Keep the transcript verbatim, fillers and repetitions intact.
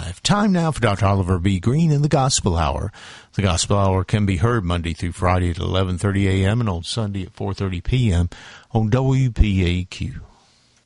five. Time now for Doctor Oliver B. Green and the Gospel Hour. The Gospel Hour can be heard Monday through Friday at eleven thirty a.m. and on Sunday at four thirty p.m. on W P A Q.